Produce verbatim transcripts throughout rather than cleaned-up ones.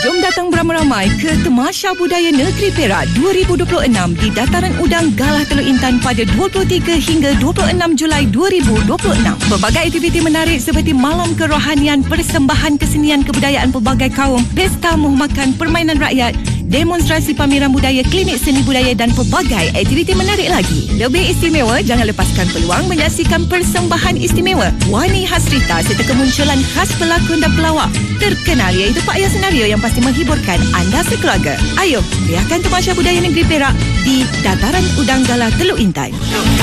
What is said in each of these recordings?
Jom datang beramai-ramai ke Tamasya Budaya Negeri Perak dua ribu dua puluh enam di Dataran Udang Galah Teluk Intan pada dua puluh tiga hingga dua puluh enam Julai dua ribu dua puluh enam. Pelbagai aktiviti menarik seperti malam kerohanian, persembahan kesenian kebudayaan pelbagai kaum, pesta muhmakan, permainan rakyat, demonstrasi pameran budaya, klinik seni budaya dan pelbagai aktiviti menarik lagi. Lebih istimewa, jangan lepaskan peluang menyaksikan persembahan istimewa Wani Hasrita serta kemunculan khas pelakon dan pelawak terkenal iaitu Pak Ayah Senario yang pasti menghiburkan anda sekeluarga. Ayo, riahkan Tamasya Budaya Negeri Perak di Dataran Udang Galah Teluk Intan.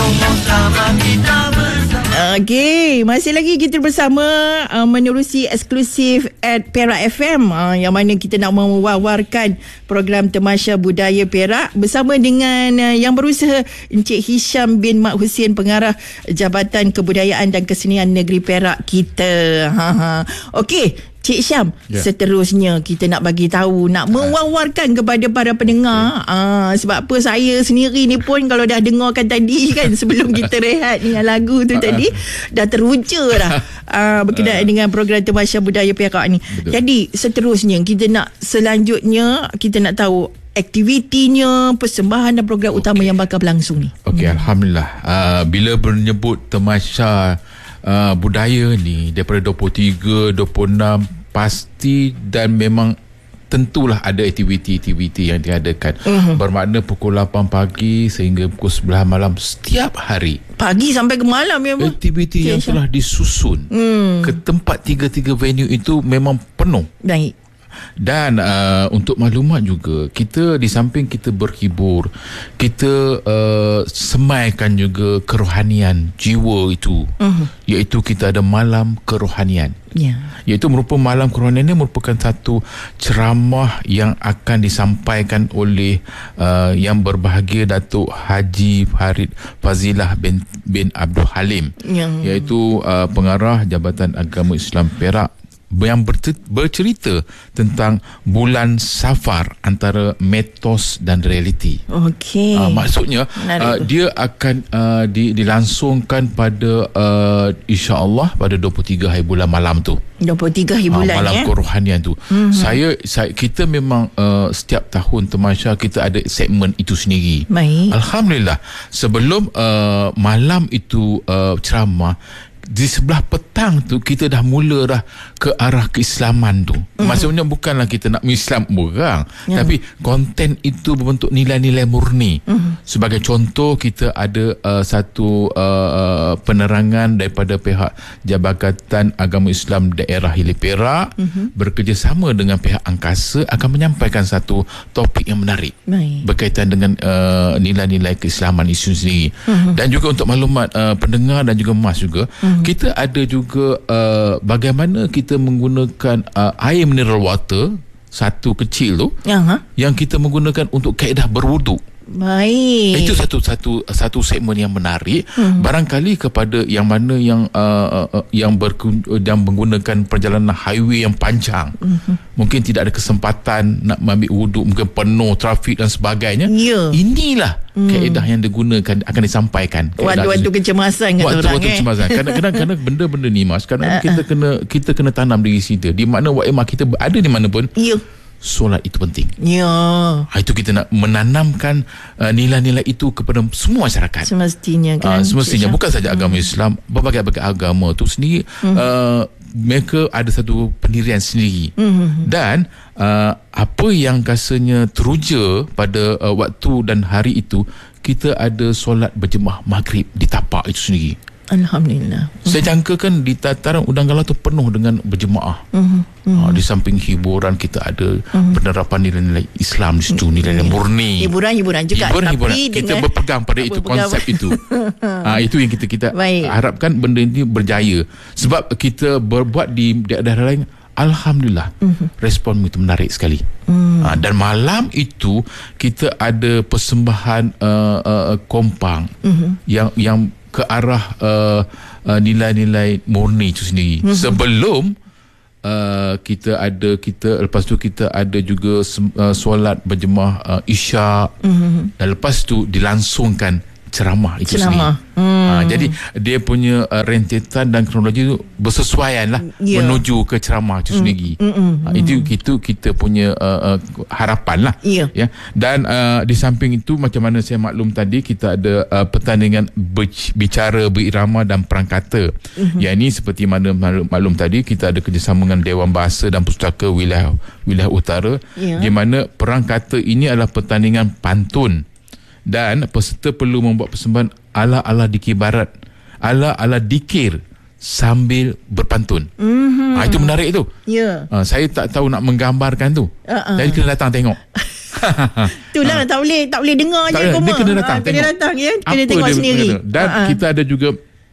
Okey, masih lagi kita bersama uh, menerusi eksklusif at Perak F M uh, yang mana kita nak mewawarkan program Tamasya Budaya Perak bersama dengan uh, yang berusaha Encik Hisham bin Mat Husin, pengarah Jabatan Kebudayaan dan Kesenian Negeri Perak kita. Ha ha. Okey, Cik Syam, yeah. Seterusnya kita nak bagi tahu, nak mewawarkan kepada para pendengar. Okay. Aa, sebab apa saya sendiri ni pun kalau dah dengarkan tadi kan sebelum kita rehat dengan lagu tu tadi dah teruja dah aa, berkenaan dengan program Tamasya Budaya Perak ni. Betul. Jadi seterusnya kita nak selanjutnya kita nak tahu aktivitinya, persembahan dan program okay. utama yang bakal berlangsung ni. Okey, hmm. Alhamdulillah. Uh, bila menyebut Tamasya uh, Budaya ni daripada dua puluh tiga, dua puluh enam pasti dan memang tentulah ada aktiviti-aktiviti yang diadakan. Uh-huh. Bermakna pukul lapan pagi sehingga pukul sebelas malam setiap hari. Pagi sampai ke malam ya, Bu? Aktiviti okay, yang Syam. telah disusun hmm. ke tempat tiga-tiga venue itu memang penuh. Baik. Dan uh, untuk maklumat juga, kita di samping kita berhibur, kita uh, semaikan juga kerohanian jiwa itu, uh-huh. iaitu kita ada malam kerohanian. Yeah. Iaitu merupakan malam kerohanian ini merupakan satu ceramah yang akan disampaikan oleh uh, yang berbahagia Datuk Haji Farid Fazilah bin, bin Abdul Halim, yeah. iaitu uh, pengarah Jabatan Agama Islam Perak, yang bercerita tentang bulan Safar antara mitos dan realiti. Okey. Uh, maksudnya uh, dia akan uh, di, dilangsungkan pada uh, insya-Allah pada dua puluh tiga hari bulan malam tu. dua puluh tiga hari bulan uh, malam ya. Kerohanian tu. Mm-hmm. Saya, saya kita memang uh, setiap tahun Tamasya kita ada segmen itu sendiri. Baik. Alhamdulillah. Sebelum uh, malam itu uh, ceramah, di sebelah petang tu kita dah mula dah ke arah keislaman tu. Mm-hmm. Maksudnya bukanlah kita nak Islam orang, yeah. tapi konten itu berbentuk nilai-nilai murni. Mm-hmm. Sebagai contoh, kita ada uh, satu uh, penerangan daripada pihak Jabatan Agama Islam Daerah Hilir Perak, mm-hmm. bekerjasama dengan pihak angkasa akan menyampaikan satu topik yang menarik. Baik. Berkaitan dengan uh, nilai-nilai keislaman isu sendiri. Mm-hmm. Dan juga untuk maklumat uh, pendengar dan juga Mas juga, mm-hmm. kita ada juga uh, bagaimana kita menggunakan uh, air mineral water satu kecil tu, uh-huh. yang kita menggunakan untuk kaedah berwuduk. Baik. Itu satu satu satu segmen yang menarik. Hmm. Barangkali kepada yang mana yang uh, uh, yang berkun, uh, yang menggunakan perjalanan highway yang panjang, hmm. mungkin tidak ada kesempatan nak ambil wuduk, mungkin penuh trafik dan sebagainya. Yeah. Inilah hmm. kaedah yang digunakan akan disampaikan. Waktu-waktu kecemasan kan orang. Waktu-waktu kecemasan. Kerana kerana benda-benda ni Mas, kadang kita kena kita kena tanam diri kita. Di mana whatever kita ada di mana pun. Ya. Yeah. Solat itu penting. Ya. Itu kita nak menanamkan uh, nilai-nilai itu kepada semua masyarakat. Semestinya kan. Uh, semestinya Syah. Bukan saja agama hmm. Islam, berbagai-bagai agama tu sendiri hmm. uh, mereka ada satu pendirian sendiri. Hmm. Dan uh, apa yang rasanya teruja pada uh, waktu dan hari itu, kita ada solat berjemaah maghrib di tapak itu sendiri. Alhamdulillah. Saya jangkakan di Dataran Udang Galah tu penuh dengan berjemaah. Uh-huh. Uh-huh. Ha, di samping hiburan kita ada uh-huh. penerapan nilai-nilai Islam di situ, nilai-nilai murni. Hiburan-hiburan juga. Hiburan-hiburan. Tapi kita berpegang pada itu, berpegang konsep itu. Ha, itu yang kita kita harapkan benda ini berjaya. Sebab kita berbuat di daerah lain, alhamdulillah, uh-huh. respon itu menarik sekali. Uh-huh. Ha, dan malam itu kita ada persembahan uh, uh, kompang uh-huh. yang yang ke arah uh, uh, nilai-nilai murni itu sendiri. Mm-hmm. Sebelum uh, kita ada kita lepas tu kita ada juga uh, solat berjemaah uh, Isyak, mm-hmm. dan lepas tu dilangsungkan ceramah itu ceramah. sendiri. Hmm. Ha, jadi dia punya uh, rentetan dan kronologi itu bersesuaian lah yeah. menuju ke ceramah itu hmm. sendiri. Hmm. Ha, itu itu kita punya uh, uh, harapan lah. Yeah. Ya. Dan uh, di samping itu macam mana saya maklum tadi, kita ada uh, pertandingan bicara, berirama dan perang kata. Hmm. Yang ini seperti mana maklum, maklum tadi, kita ada kerjasama dengan Dewan Bahasa dan Pustaka Wilayah Wilayah Utara, yeah. di mana perang kata ini adalah pertandingan pantun. Dan peserta perlu membuat persembahan ala-ala dikir barat, ala-ala dikir sambil berpantun. Mm-hmm. Ha, itu menarik tu. Ya. Yeah. Ha, saya tak tahu nak menggambarkan tu. Uh-uh. Jadi kena datang tengok. Itulah, tak boleh tak boleh dengar tak je koma. Dia kena datang, ha, kena datang ya. Kena apa tengok sendiri. Kena. Dan uh-uh. kita ada juga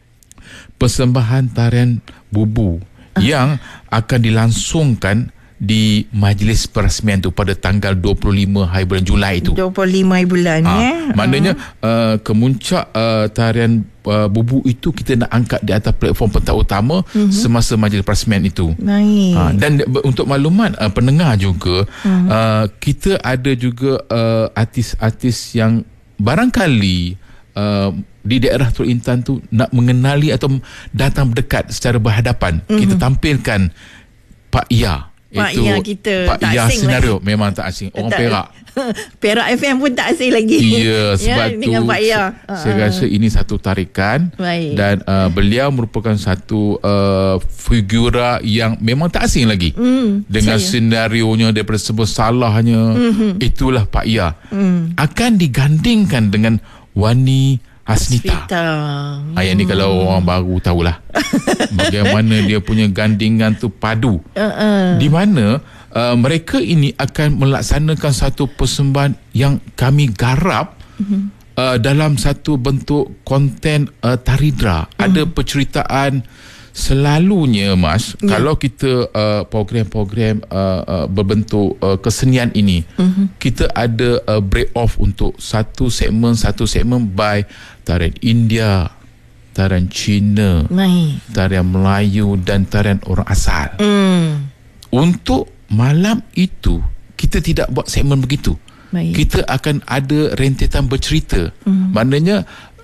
persembahan tarian bubu uh. yang akan dilangsungkan di majlis perasmian tu pada tanggal dua puluh lima hari bulan Julai itu. dua puluh lima hari bulan ha, ya. Maknanya uh, kemuncak uh, tarian uh, bubu itu kita nak angkat di atas platform pentas utama uh-huh. semasa majlis perasmian itu. Baik. Ha, dan untuk maklumat uh, pendengar juga, uh-huh. uh, kita ada juga uh, artis-artis yang barangkali uh, di daerah Teluk Intan tu nak mengenali atau datang berdekat secara berhadapan. Uh-huh. Kita tampilkan Pak Ia. Pak itu Ia kita Pak tak Ia asing senario lagi. Memang tak asing. Orang tak, Perak. Perak F M pun tak asing lagi. Ya, sebab ya, dengan tu Pak Ia. Saya uh-huh. rasa ini satu tarikan. Baik. Dan uh, beliau merupakan satu uh, figura yang memang tak asing lagi. Mm, dengan saya. Senarionya daripada sebuah salahnya. Mm-hmm. Itulah Pak Ia. Mm. Akan digandingkan dengan Wani Hasnita. Hmm. Ayat ni kalau orang baru tahulah bagaimana dia punya gandingan tu padu. Uh-uh. Di mana uh, mereka ini akan melaksanakan satu persembahan yang kami garap uh-huh. uh, dalam satu bentuk konten uh, taridra. Uh-huh. Ada penceritaan. Selalunya Mas, yeah. kalau kita uh, program-program uh, uh, berbentuk uh, kesenian ini, uh-huh. kita ada uh, break off untuk satu segmen satu segmen by tarian India, tarian Cina, Mai. tarian Melayu dan tarian orang asal. Mm. Untuk malam itu kita tidak buat segmen begitu. Mai. Kita akan ada rentetan bercerita. Mm. Maknanya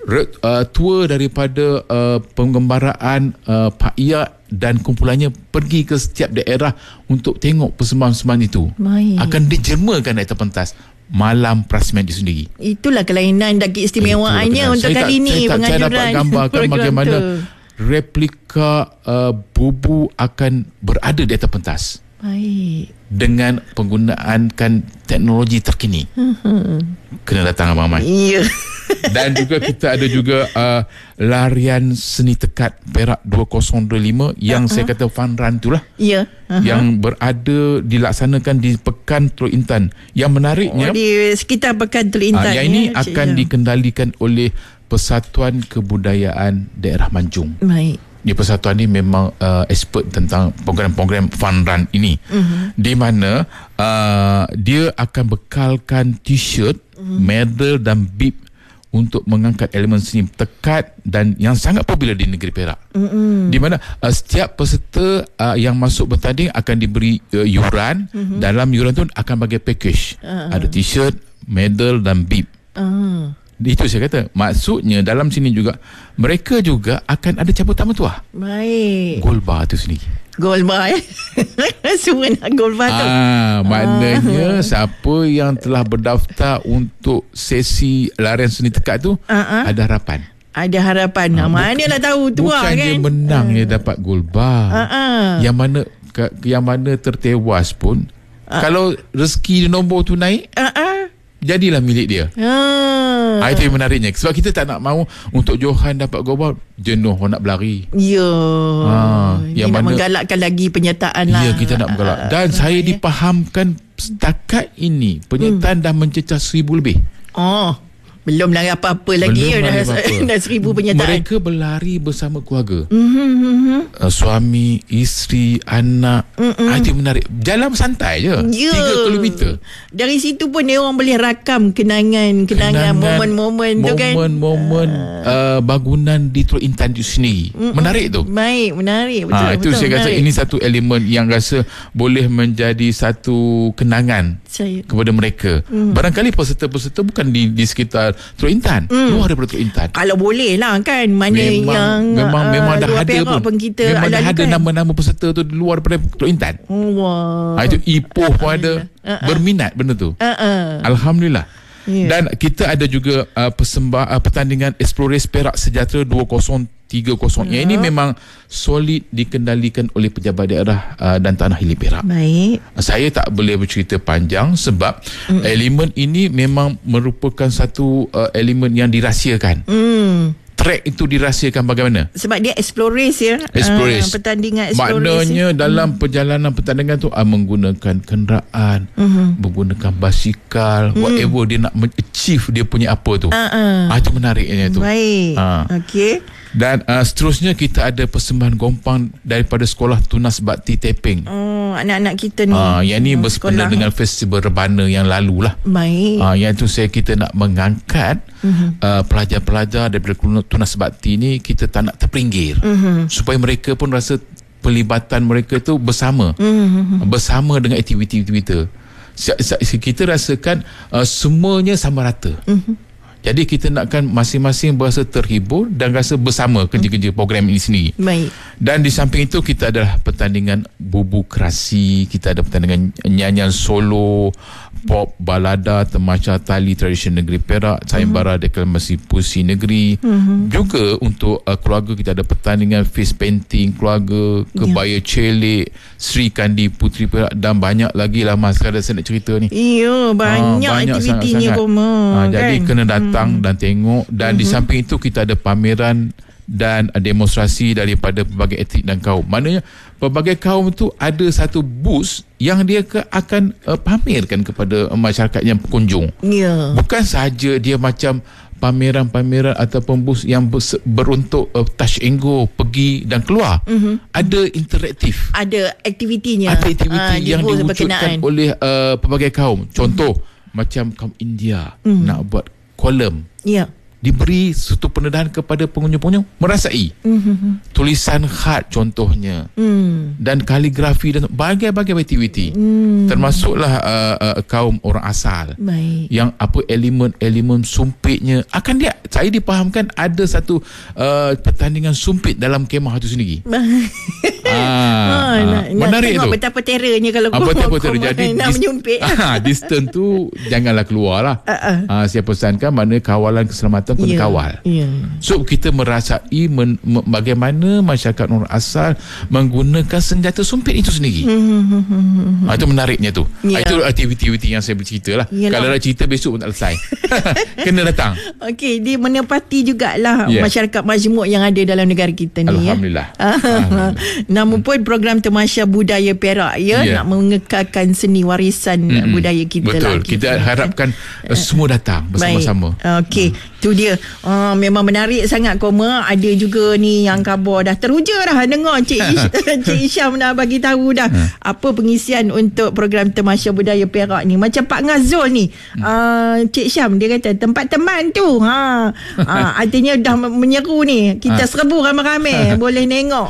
Uh, tour daripada uh, penggembaraan uh, Pak Ia dan kumpulannya pergi ke setiap daerah untuk tengok persembahan-persembahan itu. Baik. Akan dijelmakan di atas pentas malam perasmian itu sendiri. Itulah kelainan dan keistimewaannya untuk saya kali tak, ini saya penganjuran. Saya dapat gambarkan bagaimana tu. replika uh, bubu akan berada di atas pentas. Baik. Dengan penggunaan kan teknologi terkini. Uh-huh. Kena datang Abang Ahmad. Ya. Dan juga kita ada juga uh, larian seni tekad Perak dua ribu dua puluh lima yang uh-huh. saya kata fun run tu lah. Ya. Uh-huh. Yang berada dilaksanakan di Pekan Teluk Intan. Yang menariknya, oh, di sekitar Pekan Teluk Intan. Uh, yang ini ya, akan ya. dikendalikan oleh Persatuan Kebudayaan Daerah Manjung. Baik. Di persatuan ini memang uh, expert tentang program-program fun run ini. Uh-huh. Di mana uh, dia akan bekalkan t-shirt, uh-huh. medal dan bib untuk mengangkat elemen seni tekad dan yang sangat popular di negeri Perak. Uh-huh. Di mana uh, setiap peserta uh, yang masuk bertanding akan diberi uh, yuran. Uh-huh. Dalam yuran tu akan bagi package. Uh-huh. Ada t-shirt, medal dan bib. Uh-huh. Itu saya kata, maksudnya dalam sini juga mereka juga akan ada cabutan mertuah. Baik. Gold bar tu sendiri. Gold bar eh. Semua nak gold bar tu. Ah, maknanya ah. siapa yang telah berdaftar untuk sesi larian seni tekad tu uh-huh. ada harapan. Ada harapan. Ah, mana nak tahu tu bukan kan. Bukan dia menang uh. dia dapat gold bar. Uh-huh. Yang mana yang mana tertewas pun uh. kalau rezeki nombor tu naik, uh-huh. jadilah milik dia. Uh. Ah, itu yang menariknya. Sebab kita tak nak mahu untuk Johan dapat gol, jenuh orang nak berlari. Ya. Ah, yang nak mana, menggalakkan lagi penyertaan lah. Ya, kita nak menggalak. Dan uh, saya ya. dipahamkan setakat ini penyertaan hmm. dah mencecah seribu lebih. Oh. Belum lagi apa-apa lagi. Belum dah, apa-apa. dah seribu penyertaan. Mereka berlari bersama keluarga. Mm-hmm. Uh, suami, isteri, anak. Mm-mm. Ah, itu menarik. Jalan santai je. Yeah. tiga kilometer. Dari situ pun dia orang boleh rakam kenangan, kenangan, kenangan momen-momen tu kan. Momen-momen uh, bangunan di Teluk Intan itu sendiri. Mm-mm. Menarik tu. Baik, menarik. Betul, ah, itu betul, saya menarik. Rasa ini satu elemen yang rasa boleh menjadi satu kenangan saya. kepada mereka. Mm. Barangkali peserta-peserta bukan di, di sekitar uh, Teluk Intan. Mm. Luar daripada Teluk Intan. Kalau boleh lah kan, mana memang, yang memang, uh, memang dah luar ada pun, pun kita memang dah ada kan? nama-nama peserta tu luar daripada Teluk Intan. Oh, wow. Ha, itu Ipoh pun ada uh-uh. berminat benda tu. Uh-uh. Alhamdulillah. Yeah. Dan kita ada juga uh, persembah uh, pertandingan Explorers Perak Sejahtera dua kosong tiga kosong. Uh-huh. Yang ini memang solid dikendalikan oleh pejabat daerah uh, dan Tanah Hilir Perak. Baik. Saya tak boleh bercerita panjang sebab mm. elemen ini memang merupakan satu uh, elemen yang dirahsiakan. Mm. Track itu dirahsiakan bagaimana? Sebab dia Explorers ya. Explorers. Uh, pertandingan Explorers. Maknanya ya? dalam hmm. perjalanan pertandingan tu uh, menggunakan kenderaan, uh-huh. menggunakan basikal, hmm. whatever dia nak achieve dia punya apa tu. Uh-uh. Ah, itu menariknya tu. Baik. Uh. Okey. Dan uh, seterusnya kita ada persembahan gompang daripada Sekolah Tunas Bakti Teping. Oh, anak-anak kita ni. Ah, yang ni bersempena dengan festival Rebana yang lalu lah. Baik. Ah, yang tu saya kita nak mengangkat uh-huh. uh, pelajar-pelajar daripada Tunas Bakti ni, kita tak nak terpinggir. Uh-huh. Supaya mereka pun rasa pelibatan mereka tu bersama. Uh-huh. Bersama dengan aktiviti-aktiviti. Kita rasakan uh, semuanya sama rata. Uh-huh. Jadi kita nakkan masing-masing berasa terhibur dan rasa bersama kerja-kerja program ini sendiri. Baik. Dan di samping itu kita ada pertandingan bubu kerasi, kita ada pertandingan nyanyian solo, pop, balada, temasya tali tradisi negeri Perak, sayembara uh-huh. deklamasi puisi negeri. Uh-huh. Juga untuk uh, keluarga kita ada pertandingan face painting keluarga, kebaya yeah. celik, Sri Kandi Puteri Perak dan banyak lagi lah mas, kalau saya nak cerita ni. Iya, banyak, uh, banyak aktivitinya Koma. Uh, kan? Jadi kena datang hmm. dan tengok. Dan uh-huh. di samping itu kita ada pameran dan demonstrasi daripada pelbagai etnik dan kaum. Maknanya pelbagai kaum tu ada satu booth yang dia ke, akan uh, pamerkan kepada uh, masyarakat yang pengunjung. Yeah. Bukan sahaja dia macam pameran-pameran ataupun booth yang ber- beruntuk uh, touch and go, pergi dan keluar. Mm-hmm. Ada interaktif. Ada aktivitinya. Ada aktiviti uh, yang diwujudkan oleh uh, pelbagai kaum. Contoh mm-hmm. macam kaum India mm-hmm. nak buat kolam. Ya. Yeah. Diberi satu pendedahan kepada pengunjung-pengunjung merasai mm-hmm. tulisan khat contohnya mm. dan kaligrafi dan bagai-bagai aktiviti mm. termasuklah uh, uh, kaum orang asal. Baik. Yang apa elemen-elemen sumpitnya akan dia saya dipahamkan ada satu uh, pertandingan sumpit dalam kemah itu sendiri. ah, ah, nak, menarik nak tu betapa terornya kalau ah, betapa teror. Jadi nak menyumpit ah, distance tu janganlah keluar lah. uh-uh. ah, saya pesankan mana kawalan keselamatan kena yeah. kawal. Yeah. So kita merasai men, me, bagaimana masyarakat orang asal menggunakan senjata sumpit itu sendiri. Mm-hmm. Ah, itu menariknya tu. Yeah. Ah, itu aktiviti-aktiviti yang saya bercerita lah. Yalah. Kalau nak cerita besok pun tak selesai. Kena datang. Okey, dia menepati jugalah yeah. masyarakat majmuk yang ada dalam negara kita ni. Alhamdulillah. Ya? Alhamdulillah. Namun pun program Temasya Budaya Perak ya yeah. nak mengekalkan seni warisan mm-hmm. budaya kita. Betul. Lah. Kita, kita harapkan uh, semua datang bersama-sama. Okey, hmm. tu dia. Uh, memang menarik sangat Koma. Ada juga ni yang khabar dah teruja dah dengar Cik Ish, Cik Isyam dah bagi tahu dah hmm. apa pengisian untuk program Temasya Budaya Perak ni. Macam Pak Ngazul ni. Hmm. Uh, Cik Syam dia kata tempat teman tu. Ha. uh, artinya dah menyeru ni. Kita ha. serbu ramai-ramai boleh tengok.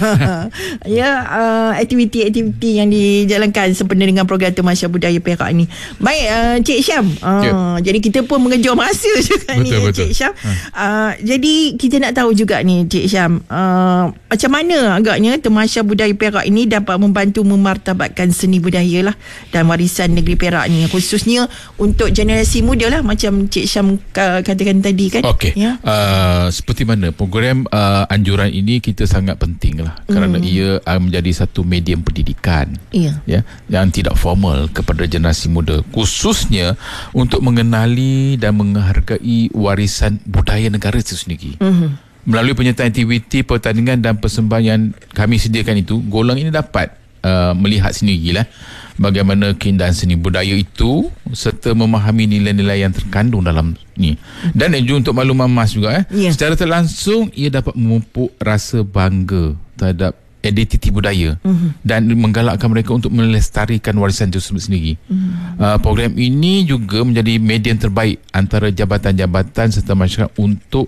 ya, uh, aktiviti-aktiviti yang dijalankan sempena dengan program Temasya Budaya Perak ni. Baik uh, Cik Syam. Uh, yeah. Jadi kita pun mengejar masa juga betul, ni betul. Cik Syam. Ha. Uh, jadi kita nak tahu juga ni Cik Syam, uh, macam mana agaknya Temasya Budaya Perak ini dapat membantu memartabatkan seni budaya lah dan warisan negeri Perak ni, khususnya untuk generasi muda lah macam Cik Syam katakan tadi kan. Okey. Ya? Uh, seperti mana program uh, anjuran ini kita sangat penting lah mm. kerana ia uh, menjadi satu medium pendidikan yeah. ya, yang tidak formal kepada generasi muda, khususnya untuk mengenali dan menghargai warisan budaya negara itu sendiri. Mm-hmm. Melalui penyertaan aktiviti pertandingan dan persembahan yang kami sediakan itu, golongan ini dapat uh, melihat sendirilah bagaimana keindahan seni budaya itu serta memahami nilai-nilai yang terkandung dalam ni. Dan juga untuk makluman mas juga eh, yeah. secara terlangsung ia dapat memupuk rasa bangga terhadap identiti budaya uh-huh. dan menggalakkan mereka untuk melestarikan warisan itu sendiri. Uh-huh. Uh, program ini juga menjadi medium terbaik antara jabatan-jabatan serta masyarakat untuk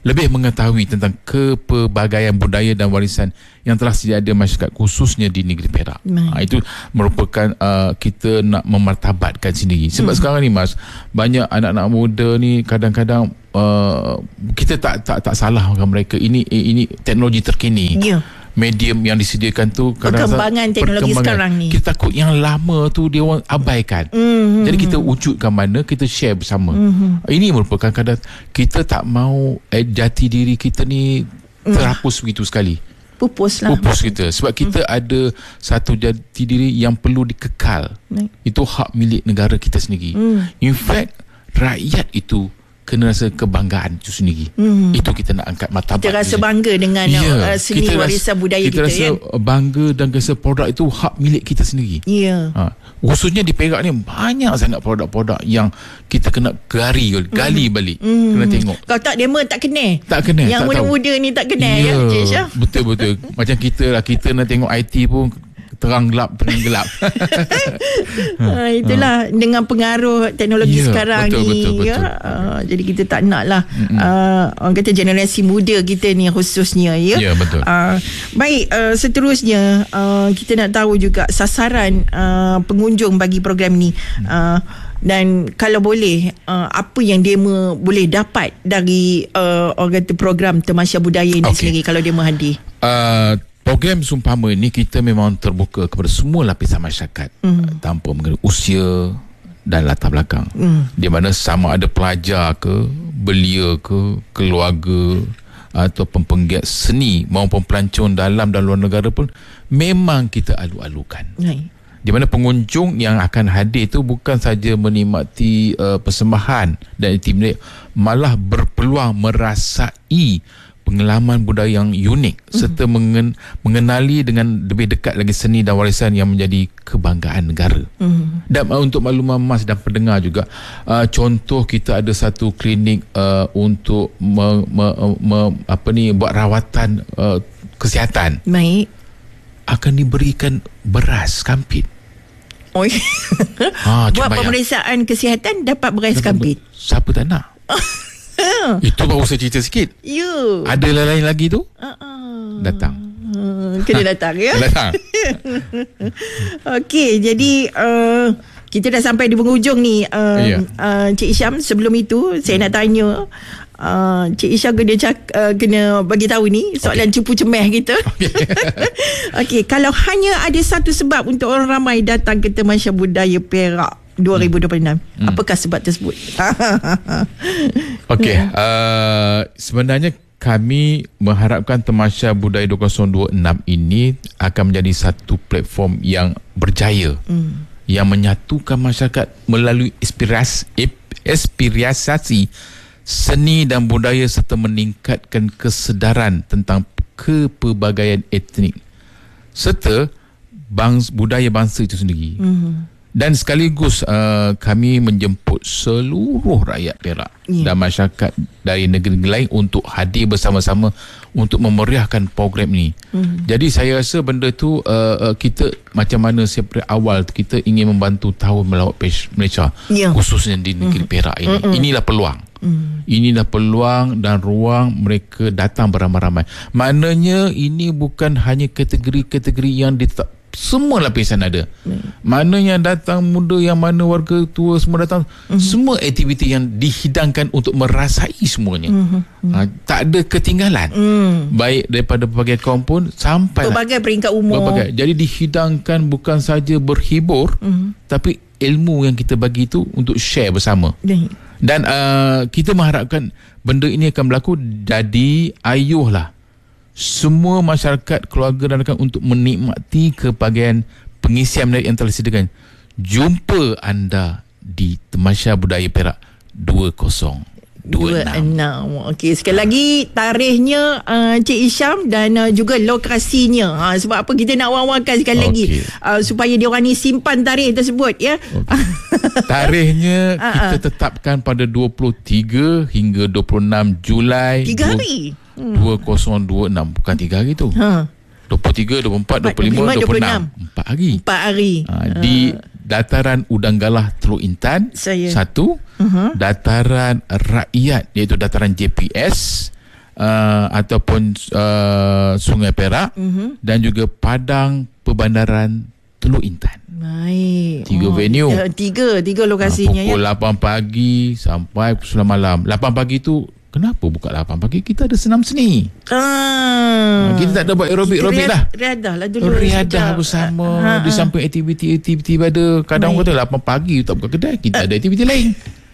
lebih mengetahui tentang kepelbagaian budaya dan warisan yang telah sedia ada masyarakat khususnya di negeri Perak. Ha, itu merupakan uh, kita nak memartabatkan sendiri. Sebab hmm. sekarang ni Mas, banyak anak-anak muda ni kadang-kadang uh, kita tak tak tak salahkan mereka. Ini ini teknologi terkini. Ya. Medium yang disediakan tu perkembangan teknologi perkembangan. Sekarang ni kita takut yang lama tu dia orang abaikan. Mm-hmm. Jadi kita wujudkan mana, kita share bersama. Mm-hmm. Ini merupakan kadang kita tak mau eh, jati diri kita ni terhapus mm. begitu sekali. Pupus lah. Pupus kita. Sebab kita mm. ada satu jati diri yang perlu dikekal. Mm. Itu hak milik negara kita sendiri. Mm. In fact, rakyat itu kena rasa kebanggaan itu sendiri. Hmm. Itu kita nak angkat martabat. Kita rasa bangga dengan ya, uh, seni kita warisan budaya kita. Kita rasa kan? bangga dan rasa produk itu hak milik kita sendiri. Ya. Ha. Khususnya di Perak ni banyak sangat produk-produk yang kita kena gali, gali hmm. balik. Hmm. Kena tengok. Kalau tak demo tak kena. Tak kena. Yang muda-muda ni tak kena ya, ya Cik Syah. Betul-betul. Macam kita lah, kita nak tengok I T pun terang gelap, terang gelap. ha, itulah ha. dengan pengaruh teknologi yeah, sekarang betul, ni betul, betul, ya. betul. Uh, jadi kita tak nak lah uh, orang kata generasi muda kita ni khususnya ya. Ya yeah, betul. Uh, baik, uh, seterusnya uh, kita nak tahu juga sasaran uh, pengunjung bagi program ni. Uh, dan kalau boleh uh, apa yang demo boleh dapat dari uh, orang kata program Tamasya Budaya ni okay. sendiri kalau demo hadir. Uh, Program Sumpama ini kita memang terbuka kepada semua lapisan masyarakat mm. tanpa mengenai usia dan latar belakang. Mm. Di mana sama ada pelajar ke, belia ke, keluarga ataupun penggiat seni maupun pelancong dalam dan luar negara pun memang kita alu-alukan. Mm. Di mana pengunjung yang akan hadir itu bukan saja menikmati uh, persembahan dan intimate, malah berpeluang merasai pengalaman budaya yang unik mm. serta mengen, mengenali dengan lebih dekat lagi seni dan warisan yang menjadi kebanggaan negara. Mm. Dan uh, untuk makluman Mas dan pendengar juga, uh, contoh kita ada satu klinik uh, untuk me, me, me, apa ni buat rawatan uh, kesihatan. Baik. Akan diberikan beras kampit. Oh. ha, buat pemeriksaan kesihatan dapat beras kampit. Siapa tak nak? Itu baru saya cerita sikit. You. Ada lain lagi tu? Uh-uh. Datang. Uh, kena datang ya. Datang. Okey, jadi uh, kita dah sampai di penghujung ni. Uh, yeah. uh, Cik Isham, sebelum itu saya nak tanya. Uh, Cik Isham kena, cak, uh, kena bagi tahu ni soalan okay. cupu cemeh kita. Okey, okay, kalau hanya ada satu sebab untuk orang ramai datang ke Tamasya Budaya Perak dua ribu dua puluh enam, hmm. apakah sebab tersebut? Okey, uh, sebenarnya kami mengharapkan Tamasya Budaya dua ribu dua puluh enam ini akan menjadi satu platform yang berjaya, hmm. yang menyatukan masyarakat melalui inspirasi, inspirasi seni dan budaya serta meningkatkan kesedaran tentang kepelbagaian etnik serta bangsa, budaya bangsa itu sendiri. Hmm. Dan sekaligus uh, kami menjemput seluruh rakyat Perak yeah. dan masyarakat dari negeri lain untuk hadir bersama-sama untuk memeriahkan program ini. Mm. Jadi saya rasa benda tu uh, uh, kita macam mana sejak awal kita ingin membantu Tahun Melawat Malaysia yeah. khususnya di negeri mm. Perak ini. Mm-mm. Inilah peluang. Mm. Inilah peluang dan ruang mereka datang beramai-ramai. Maknanya ini bukan hanya kategori-kategori yang ditetap. Semua lapisan ada. Hmm. Mana yang datang muda, yang mana warga tua, semua datang. Hmm. Semua aktiviti yang dihidangkan untuk merasai semuanya. Hmm. Hmm. Ha, tak ada ketinggalan. Hmm. Baik daripada berbagai kaum pun sampai berbagai peringkat umur. Berbagai. Jadi dihidangkan bukan saja berhibur, hmm. tapi ilmu yang kita bagi itu untuk share bersama. Hmm. Dan uh, kita mengharapkan benda ini akan berlaku. Jadi ayuhlah semua masyarakat, keluarga dan rakan untuk menikmati kepelbagaian pengisian menarik yang telah disediakan. Jumpa anda di Tamasya Budaya Perak dua ribu dua puluh enam. Okey, sekali lagi tarikhnya uh, Cik Isham dan uh, juga lokasinya. Ha, sebab apa kita nak wang-wangkan sekali okay. lagi uh, supaya dia orang ni simpan tarikh tersebut ya. Okay. Tarikhnya kita tetapkan pada dua puluh tiga hingga dua puluh enam Julai. Tiga hari. Hmm. dua ribu dua puluh enam. Bukan tiga hari tu. Ha. dua puluh tiga, dua puluh empat, dua puluh lima, dua puluh enam. Empat hari. Empat hari. Ha, di Dataran Udang Galah Teluk Intan. Saya. Satu. Uh-huh. Dataran Rakyat iaitu Dataran J P S. uh, ataupun uh, Sungai Perak uh-huh. dan juga Padang Perbandaran Teluk Intan. Baik. Tiga oh, venue. Ya, tiga, tiga lokasinya uh, pukul ya. lapan pagi sampai pukul sembilan malam. lapan pagi tu kenapa buka lapan pagi? Kita ada senam seni. Ah. Kita tak ada buat aerobik-aerobik lah. Riadah lah dulu. Riadah bersama. Ha, ha. Di samping aktiviti-aktiviti pada kadang kata lapan pagi tak buka kedai. Kita ada aktiviti lain.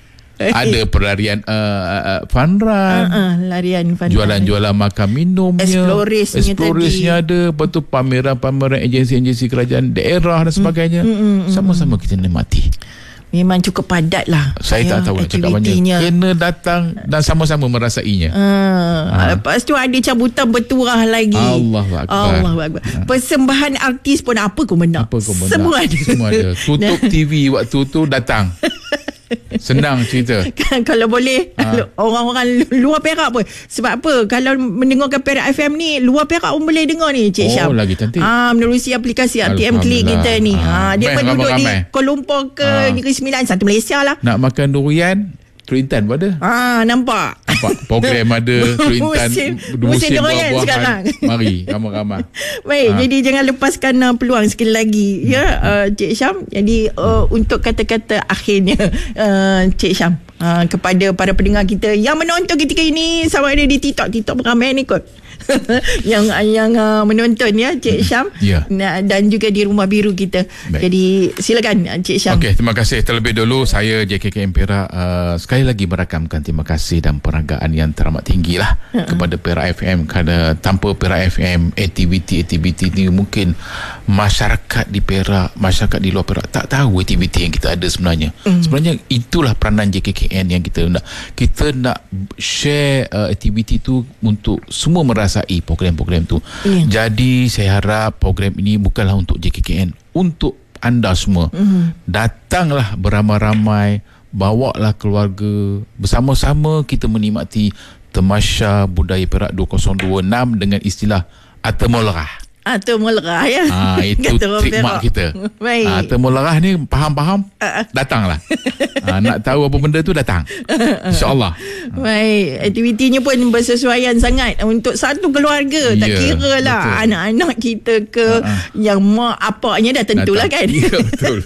Ada perlarian uh, uh, fun run. Uh, uh, larian fun jualan-jualan makan minumnya. Explorisnya Explorisnya ada. Lepas tu pameran-pameran agensi-agensi kerajaan daerah dan sebagainya. Mm, mm, mm, Sama-sama kita nikmati. Memang cukup padat lah. Saya ya, tak tahu nak cakap banyak. Kena datang dan sama-sama merasainya. Uh, ha. Lepas tu ada cabutan berturah lagi. Allahu Akbar. Allahu Akbar. Ha. Persembahan artis pun apa kau menang. Apa kau menang. Semua ada. Semua ada. Tutup T V waktu tu datang. Senang cerita. Kalau boleh ha. orang-orang luar Perak pun. Sebab apa? Kalau mendengarkan Perak F M ni, luar Perak pun boleh dengar ni Cik Syam. Oh, lagi cantik. Ah, menerusi aplikasi R T M Click kita ni. Ha. Ha. Dia pun duduk di Kuala Lumpur ke ha. Negeri Sembilan, satu Malaysia lah. Nak makan durian, Teluk Intan pun ada. Ah, nampak. Nampak program ada Teluk Intan, musim buah-buahan. Mari ramai-ramai. Baik, ha. Jadi jangan lepaskan uh, peluang sekali lagi ya uh, Cik Syam. Jadi uh, untuk kata-kata akhirnya uh, Cik Syam uh, kepada para pendengar kita yang menonton ketika ini, sama ada di TikTok, TikTok ramai ni kot. yang yang uh, menonton ya Cik Syam ya. Dan juga di Rumah Biru kita. Baik. Jadi silakan Cik Syam. Okey, terima kasih. Terlebih dulu saya J K K M Perak uh, sekali lagi merakamkan terima kasih dan penghargaan yang teramat tinggi lah uh-uh. kepada Perak F M, kerana tanpa Perak F M, aktiviti-aktiviti ni mungkin masyarakat di Perak, masyarakat di luar Perak tak tahu aktiviti yang kita ada sebenarnya. Mm. Sebenarnya itulah peranan J K K N yang kita nak kita nak share uh, aktiviti tu untuk semua merasa program-program tu. Yeah. Jadi saya harap program ini bukanlah untuk J K K N, untuk anda semua. Mm. Datanglah beramai-ramai, bawalah keluarga, bersama-sama kita menikmati Tamasya Budaya Perak dua ribu dua puluh enam dengan istilah Atemolrah. Atemolrah ya. Ha, itu trademark kita. Baik. Ha, Atemolrah ni faham-faham, datanglah. Ha, nak tahu apa benda tu datang. InsyaAllah. Baik, aktivitinya pun bersesuaian sangat untuk satu keluarga. Tak yeah, kira lah betul. Anak-anak kita ke uh-huh. yang mak apaknya dah tentulah kan. Ya, betul.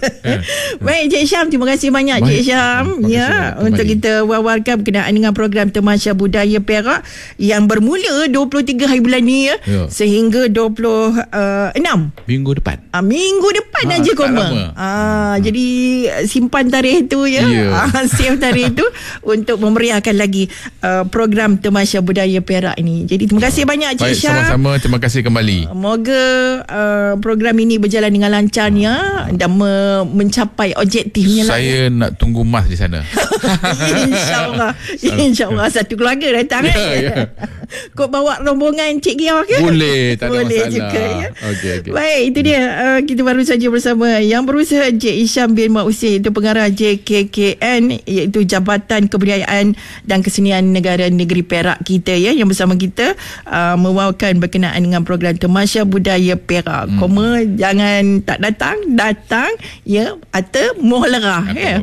Baik Cik Syam, terima kasih banyak Baik. Cik Syam ya untuk kita wawarkan berkenaan dengan program Tamasya Budaya Perak yang bermula dua puluh tiga hari bulan ni ya, ya. Sehingga dua puluh enam minggu depan. Ah, minggu depan ha, aja koma. Ah, hmm. Jadi simpan tarikh tu ya. Yeah. Ah, save tarikh tu untuk memeriahkan lagi uh, program Tamasya Budaya Perak ini. Jadi terima kasih banyak Cik Syam. Baik, sama-sama. Terima kasih kembali. Moga uh, program ini berjalan dengan lancarnya dan me- mencapai objektifnya. Saya lah. Nak tunggu mas di sana. InsyaAllah. InsyaAllah satu keluarga datang. Yeah, yeah. Kau bawa rombongan Cik Gia ke? Boleh, tak ada Boleh masalah. Juga, ya. Okay, okay. Baik, itu dia uh, kita baru saja bersama yang berusaha Encik Hisham bin Mak Usir, itu pengarah J K K N, iaitu Jabatan Kebudayaan dan Kesenian Negara Negeri Perak kita ya, yang bersama kita uh, membawakan berkenaan dengan program Tamasya Budaya Perak. Hmm. Koma jangan tak datang, datang ya, atau mohlerah ya.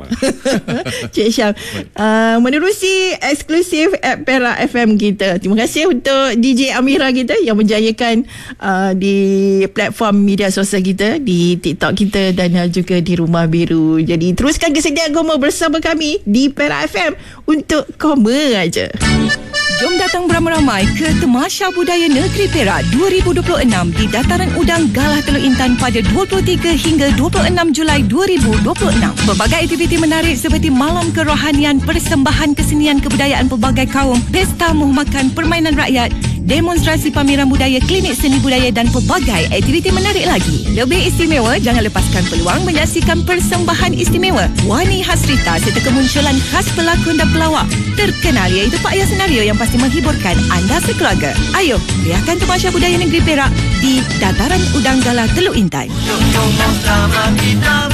Cik Hisham uh, menerusi eksklusif at Perak F M kita. Terima kasih untuk D J Amira kita yang menjayakan uh, di platform media sosial kita, di TikTok kita dan juga di Rumah Biru. Jadi teruskan kesediaan Koma bersama kami di Perak F M untuk Koma aja. Jom datang beramai-ramai ke Tamasya Budaya Negeri Perak dua ribu dua puluh enam di Dataran Udang Galah Teluk Intan pada dua puluh tiga hingga dua puluh enam Julai dua ribu dua puluh enam. Pelbagai aktiviti menarik seperti malam kerohanian, persembahan kesenian kebudayaan pelbagai kaum, pesta menghumakan permainan rakyat, demonstrasi pameran budaya, klinik seni budaya dan pelbagai aktiviti menarik lagi. Lebih istimewa, jangan lepaskan peluang menyaksikan persembahan istimewa Wani Hasrita serta kemunculan khas pelakon dan pelawak terkenal iaitu Pak Ayah Senario yang pasti menghiburkan anda sekeluarga. Ayo, riahkan Tamasya Budaya Negeri Perak di Dataran Udang Galah Teluk Intan.